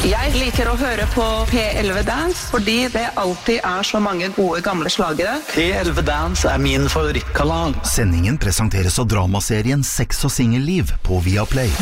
Jeg liker å høre på P11 Dance, fordi det alltid så mange gode gamle slagere. P11 Dance min favorittkanal. Sendingen presenteres av dramaserien Sex og singelliv på Viaplay.